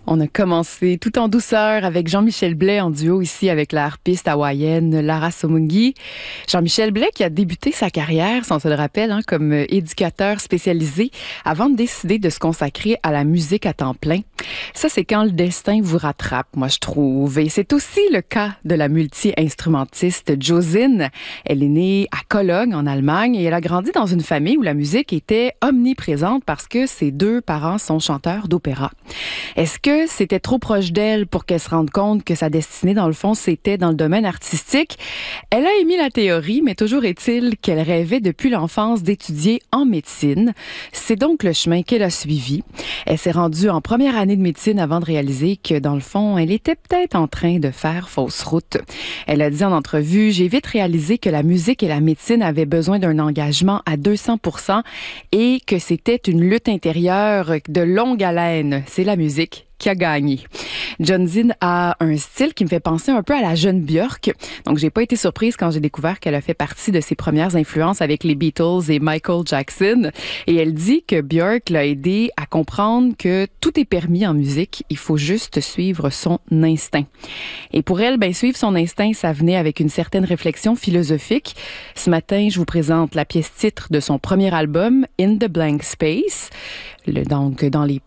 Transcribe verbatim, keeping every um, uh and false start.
On a commencé tout en douceur avec Jean-Michel Blais en duo ici avec la harpiste hawaïenne Lara Somungi. Jean-Michel Blais qui a débuté sa carrière, si on se le rappelle, hein, comme éducateur spécialisé avant de décider de se consacrer à la musique à temps plein. Ça, c'est quand le destin vous rattrape, moi je trouve. Et c'est aussi le cas de la multi-instrumentiste Josine. Elle est née à Cologne, en Allemagne, et elle a grandi dans une famille où la musique était omniprésente parce que ses deux parents sont chanteurs d'opéra. Est-ce que c'était trop proche d'elle pour qu'elle se rende compte que sa destinée, dans le fond, c'était dans le domaine artistique? Elle a émis la théorie, mais toujours est-il qu'elle rêvait depuis l'enfance d'étudier en médecine. C'est donc le chemin qu'elle a suivi. Elle s'est rendue en première année de médecine avant de réaliser que, dans le fond, elle était peut-être en train de faire fausse route. Elle a dit en entrevue, « J'ai vite réalisé que la musique et la médecine avaient besoin d'un engagement à deux cents pour cent et que c'était une lutte intérieure de longue haleine. C'est la musique qui a gagné. » Josine a un style qui me fait penser un peu à la jeune Björk. Donc, j'ai pas été surprise quand j'ai découvert qu'elle a fait partie de ses premières influences avec les Beatles et Michael Jackson. Et elle dit que Björk l'a aidé à comprendre que tout est permis en musique. Il faut juste suivre son instinct. Et pour elle, ben, suivre son instinct, ça venait avec une certaine réflexion philosophique. Ce matin, je vous présente la pièce titre de son premier album, In the Blank Space. Le, donc, dans les